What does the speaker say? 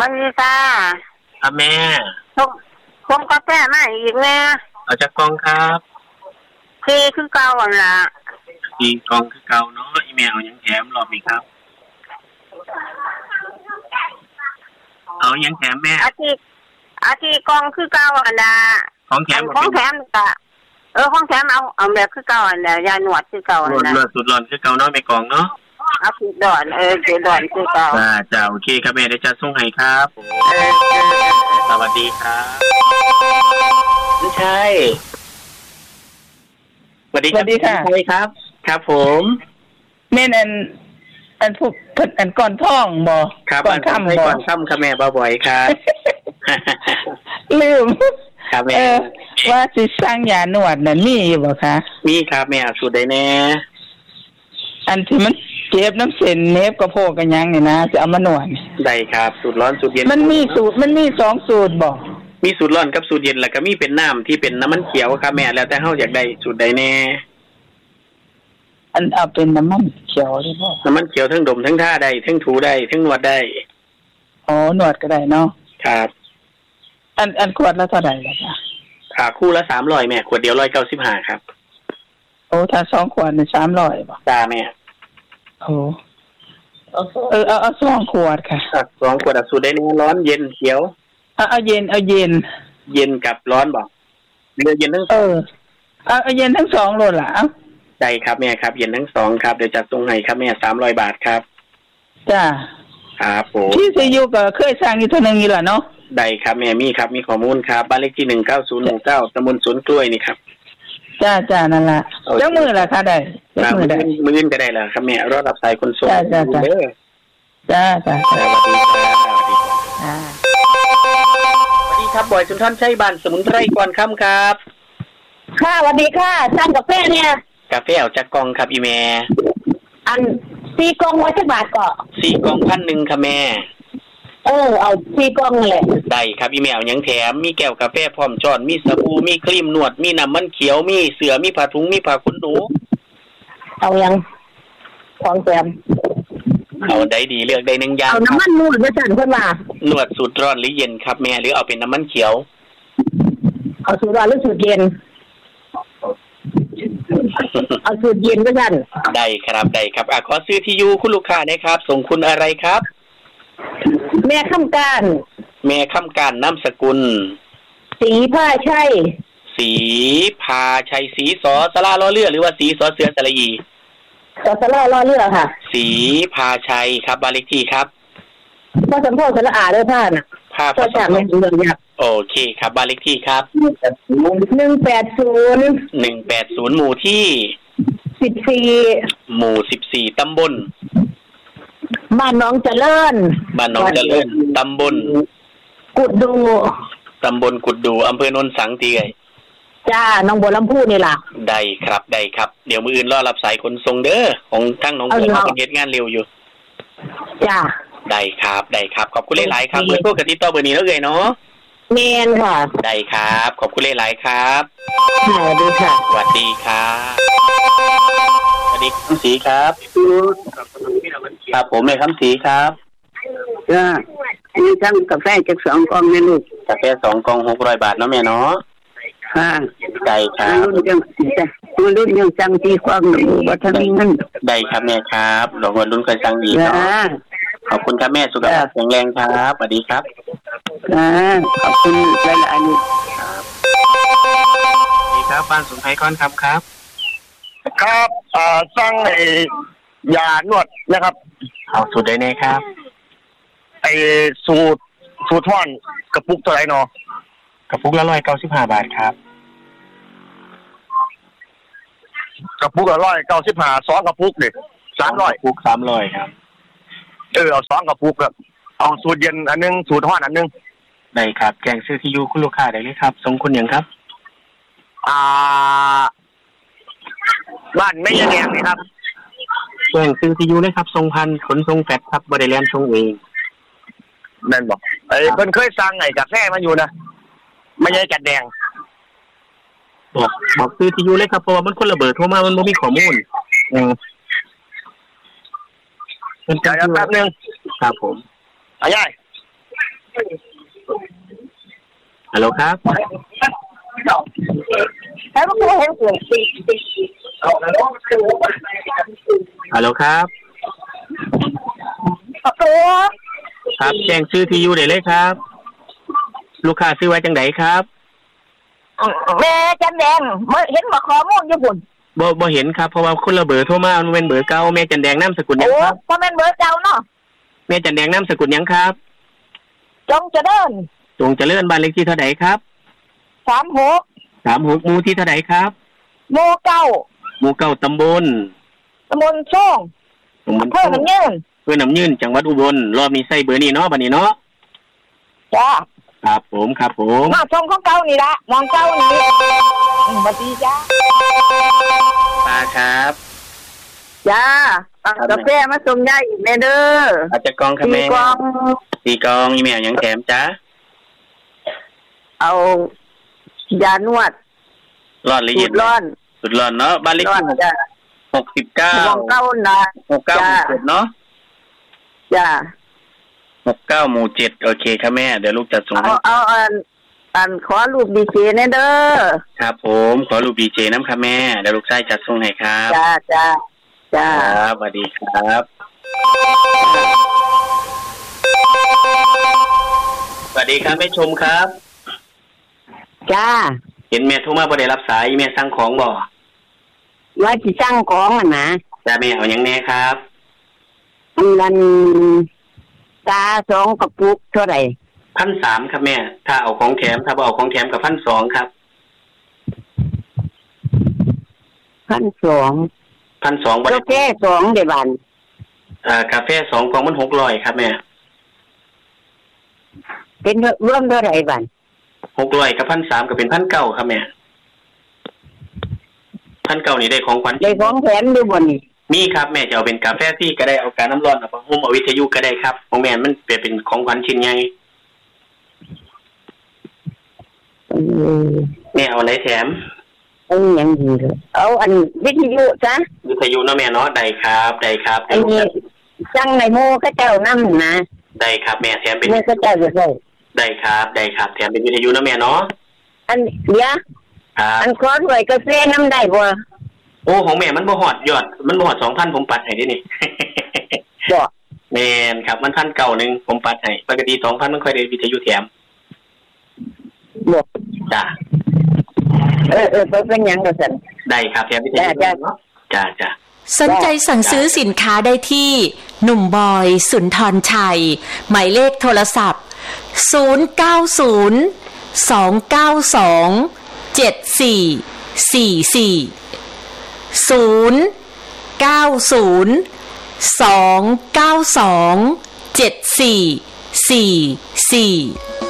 วัสดีค่ะครับแม่คงกาแฟมาอีกแม่เอาจากกองครับคือเก่าอ่ะล่ะกองคือเก่าเนาะอีเมลเอายังแถมรอบอีกครับเอายังแถมแม่อาทิกองคือเก่าอ่ะล่ะของแถมก็ของแถมเอาแบบคือเก่าอ่ะล่ะยาหนวดคือเก่าอ่ะล่ะสุดหล่อนคือเก่าเนาะแม่กองเนาะเอาคือดอนคือดอนคือเก่าจ้าโอเคครับแม่เดี๋ยวจะส่งให้ครับสวัสดีครับไม่ใช่สวัสดีค่ะใช่ครับครับผมแม่อันพวกอันก่อนท่องบ่ก่อนค่ำครับแม่บ่อยครับลืมครับแม่ว่าสิสร้างยาหนวดนั่นมีอยู่บ่คะมีครับแม่สูตรใดแน่อันที่มันเจ็บน้ำเส้นเนบกระโพกกันยังนี่นะจะเอามาหนวดได้ครับสูตรร้อนสูตรเย็นมันมี2สูตรบ่มีสูตรร้อนกับสูตรเย็นแล้วก็มีเป็นน้ำที่เป็นน้ำมันเขียวครับแม่แล้วแต่เฮาอยากได้สูตรใดแน่อันเอาเป็นน้ำมันเขียวได้บ่น้ำมันเขียวทั้งดมทั้งท่าได้ทั้งถูได้ทั้งนวดได้อ๋อนวดก็ได้เนาะครับอันขวดละเท่าไหร่ล่ะจ๊ะคู่ละ300แม่ขวดเดียว195ครับโอ้ถ้า2ขวดนี่300บ่จ้าแม่โอ้เอา2ขวดค่ะ 2ขวดสูตรได้ร้อนเย็นเขียวเอาเย็นเย็นกับร้อนบ่เย็นทั้งเอาเย็นทั้ง2โลล่ะได้ครับแม่ครับเย็นทั้ง2ครับเดี๋ยวจัดส่งให้ครับแม่300 บาทครับจ้าครับผมที่ซียูก็เคยสร้างอยู่เท่านึงนี่ล่ะเนาะได้ครับแม่มีครับมีข้อมูลครับบ้านเลขที่190หมู่9ตำบลสวนกล้วยนี่ครับจ้านั่นล่ะแล้วมื้อล่ะค่ะได้มื้อก็ได้แล้วครับแม่รอรับสายคนส่งจ้าสวัสดีครับสวัสดีครับบอยสุนทรชัยบ้านสมุนไพรก่อนค่ำครับค่ะสวัสดีค่ะสั่งกาแฟเนี่ยกาแฟเอาจากกองครับอีแม่อัน4กล่อง100บาทก็ 4กล่อง1,000ครับแม่เอา4กล่องนั่นแหละได้ครับอีแม่เอาหยังแถมมีแก้วกาแฟพร้อมช้อนมีสบู่มีครีมนวดมีน้ำมันเขียวมีเสื้อมีผ้าถุงมีผ้าขนหนูเอายังของแถมเอาได้ดีเลือกได้1อย่างเอาน้ำมันนวดมาสั่นเพิ่นว่านวดสูตรร้อนหรือเย็นครับแม่หรือเอาเป็นน้ำมันเขียวเอาสูตรร้อนหรือสูตรเย็นเอาสูตรเย็นก็สั่นได้ครับขอซื้อที่อยู่คุณลูกค้านะครับส่งคุณอะไรครับแม่ค้ำการนามสกุลสีพาชัยสีสอสระล้อเรือหรือว่าสีสอเสือสระอีสอสระล้อเรือค่ะสีพาชัยครับบ้านเลขที่ครับพ่อสมพงษ์สระอาด้วยผ้าน่ะผ้าพ่อสมพงษ์โอเคครับบ้านเลขที่ครับ180หมู่ที่ 14 หมู่14ตำบลบ้านหนองเจริญตำบลกุดดูอำเภอโนนสังตีไงจ้าน้องบัวลำพูนี่ล่ะได้ครับเดี๋ยวมื้ออื่นรอรับสายขนส่งเด้อของทั้งน้องบัวเขาเฮ็ดงานเร็วอยู่จ้าได้ครับขอบคุณหลายๆครับเบอร์โทรกติดต่อเบอร์นี้แล้วเอ่ยเนาะแม่นค่ะได้ครับขอบคุณหลายๆครับสวัสดีค่ะสวัสดีครับสวัสดีคำศรีครับครับผมแม่คำศรีครับจ้าอันนี้สั่งกาแฟจาก2กล่องนะลูกกาแฟ2กล่อง600 บาทเนาะแม่เนาะค่ะได้ครับรุ่นยังสั่ง4กล่องบ่ทันมีเงินได้ครับแม่ครับรอรุ่นค่อยสั่งดีเนาะขอบคุณครับแม่สุขภาพแข็งแรงครับสวัสดีครับขอบคุณหลายๆนี่ครับดีครับบ้านสมุนไพรก่อนครับครับสั่งยานวดนะครับเอาสูตรใดแน่ครับสูตรท่อนกระปุกเท่าไหร่เนาะกระปุกละ195 บาทครับกระปุกละ195 2กระปุกดิ300กระปุก300ครับเอา2กระปุกครับเอาสูตรเย็นอันนึงสูตรท่อนอันนึงได้ครับแจ้งชื่อที่อยู่คุณลูกค้าได้เลยครับส่งคุณหยังครับบ้านไม่ยะแดงนี่ครับแจ้งชื่อที่อยู่เลยครับส่งพันขนส่งแฟกซ์ครับบ่ได้แล่นส่งเองแม่นบ่เพิ่นเคยสั่งกาแฟมาอยู่นะไม่ใช่จัดแดงบอกชื่อที่อยู่เลยครับเพราะว่ามันคนละเบอร์โทรมามันบ่มีข้อมูลใจแป๊บนึงครับผมยายฮัลโหลครับแล้วก็เห็นเกิดฮัลโหลครับครับแจ้งชื่อที่อยู่ได้เลยครับลูกค้าซื้อไว้จังไดครับแม่จันแดงเห็นบ่ข้อมูลอยู่พุ่นบ่เห็นครับเพราะว่าคนละเบอร์โทรมามันเป็นเบอร์เก่าแม่จันแดงนามสกุลหยังครับบ่แม่นเบอร์เก่าเนาะแม่จันแดงนามสกุลหยังครับจงเจริญบ้านเลขที่เท่าใดครับ36หมู่ที่เท่าใดครับหมู่9 ตำบลช่องอำเภอน้ำยืนจังหวัดอุบลรอบนี้ใส่เบอร์นี้เนาะบัดนี้เนาะจ้าครับผมมาชมของเก่านี่ละมองเก่านี่สวัสดีจ้าป้าครับจ้ากาแฟมาส่งยายอีกแม่เด้ออาจจะกองค่ะแม่4 กองอีเมลยังแถมจ้าเอายานวดร้อนละเอียดสุดร้อนเนาะบ้านเลขที่69 ของเก่านะ 69เนาะจ้า 69หมู่7โอเคครับแม่เดี๋ยวลูกจัดส่งเอาอันขอรูปดีเจแน่เด้อครับผมขอรูปดีเจน้ำค่ะแม่เดี๋ยวลูกชายจัดส่งให้ครับจ้าครับสวัสดีครับสวัสดีครับแม่ชมครับจ้าเห็นแม่โทรมาบ่ได้รับสายแม่สั่งของบ่ว่าสิสั่งของอ่ะนะจ้าแม่เอาหยังแน่ครับมันตา2กระปุกเท่าไหร่ 1,300 ครับแม่ถ้าเอาของแถมถ้าบ่เอาของแถมกับ 1,200 ครับ 1,200 กาแฟ2ได้บาทกาแฟ2กล่องมัน600ครับแม่เป็นรวมเท่าไหร่บาท 600กับ 1,300 ก็เป็น 1,900 ครับแม่ 1,900 นี่ได้ของขวัญได้ของแถมอยู่บ่นี่มีครับแม่จะเอาเป็นกาแฟที่ก็ได้เอาการน้ำร้อนเอาผ้าห่มเอาวิทยุก็ได้ครับของแม่มันเป็นของขวัญชิ้นใหญ่แม่เอาอะไรแถมยังดีเลยเอาอันวิทยุจ้ะวิทยุเนาะแม่เนาะได้ครับอันนี้สั่งในโมก็เจ้านำนะได้ครับแม่แถมเป็นก็เจ้าจะได้ครับแถมเป็นวิทยุเนาะแม่เนาะอันเดี๋ยวอันขอด้วยกาแฟนำได้บ่โอ้ของแม่มันบ่ฮอดยอดมันบ่ฮอด 2,000 ผมปัดให้ดินี่บ่แม่นครับมัน1,900นึงผมปัดให้ปกติ 2,000 มันค่อยได้วิทยุแถมบ่จ้าเป็นหยังก็ซั่นได้ครับแถมวิทยุเนาะจ้าสนใจสั่งซื้อสินค้าได้ที่หนุ่มบอยสุนทรชัยหมายเลขโทรศัพท์0902902744090292744